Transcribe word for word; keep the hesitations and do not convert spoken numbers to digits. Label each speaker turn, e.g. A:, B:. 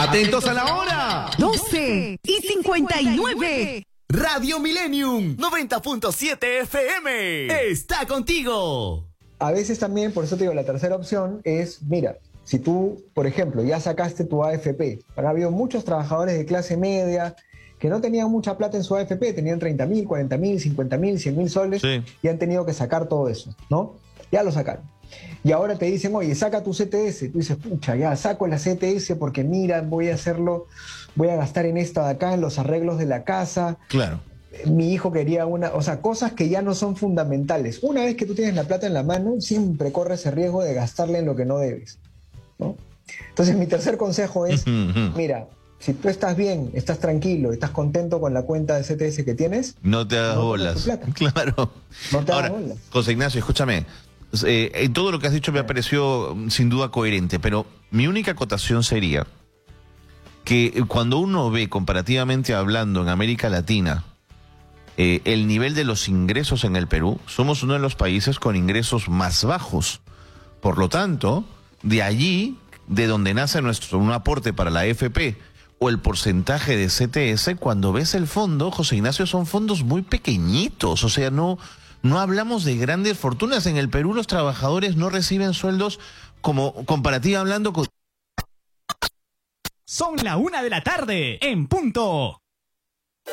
A: ¡Atentos a la hora!
B: doce y cincuenta y nueve.
A: Radio Millennium noventa punto siete F M está contigo.
C: A veces también, por eso te digo, la tercera opción es, mira, si tú, por ejemplo, ya sacaste tu A F P, han habido muchos trabajadores de clase media que no tenían mucha plata en su A F P, tenían treinta mil, cuarenta mil, cincuenta mil, cien mil soles, sí, y han tenido que sacar todo eso, ¿no? Ya lo sacaron. Y ahora te dicen, oye, saca tu C T S. Tú dices, pucha, ya, saco la C T S porque mira, voy a hacerlo, voy a gastar en esta de acá, en los arreglos de la casa.
A: Claro.
C: Mi hijo quería una, o sea, cosas que ya no son fundamentales. Una vez que tú tienes la plata en la mano, siempre corres el riesgo de gastarle en lo que no debes, ¿no? Entonces, mi tercer consejo es, mira, si tú estás bien, estás tranquilo, estás contento con la cuenta de C T S que tienes,
A: no te hagas
C: no
A: bolas.
C: Claro. No te hagas bolas.
A: José Ignacio, escúchame. Eh, en todo lo que has dicho me ha parecido sin duda coherente, pero mi única acotación sería que cuando uno ve comparativamente hablando en América Latina eh, el nivel de los ingresos en el Perú, somos uno de los países con ingresos más bajos. Por lo tanto, de allí, de donde nace nuestro un aporte para la A F P o el porcentaje de C T S, cuando ves el fondo, José Ignacio, son fondos muy pequeñitos, o sea, no... No hablamos de grandes fortunas. En el Perú los trabajadores no reciben sueldos como comparativa hablando con...
D: Son la una de la tarde, en punto.